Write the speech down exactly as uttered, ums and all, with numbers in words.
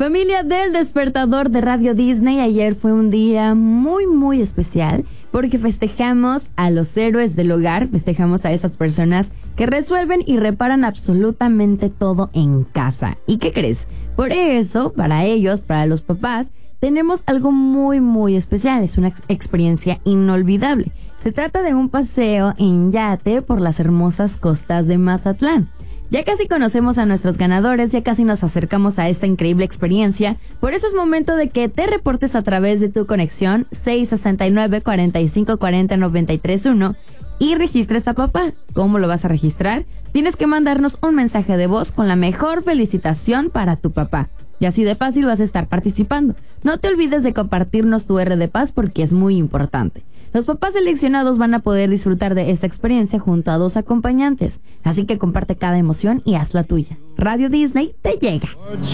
Familia del Despertador de Radio Disney, ayer fue un día muy muy especial porque festejamos a los héroes del hogar, festejamos a esas personas que resuelven y reparan absolutamente todo en casa. ¿Y qué crees? Por eso, para ellos, para los papás, tenemos algo muy muy especial, es una ex- experiencia inolvidable. Se trata de un paseo en yate por las hermosas costas de Mazatlán. Ya casi conocemos a nuestros ganadores, ya casi nos acercamos a esta increíble experiencia, por eso es momento de que te reportes a través de tu conexión seis sesenta y nueve, cuarenta y cinco cuarenta, noventa y tres uno y registres a papá. ¿Cómo lo vas a registrar? Tienes que mandarnos un mensaje de voz con la mejor felicitación para tu papá. Y así de fácil vas a estar participando. No te olvides de compartirnos tu R de paz porque es muy importante. Los papás seleccionados van a poder disfrutar de esta experiencia junto a dos acompañantes. Así que comparte cada emoción y haz la tuya. Radio Disney te llega.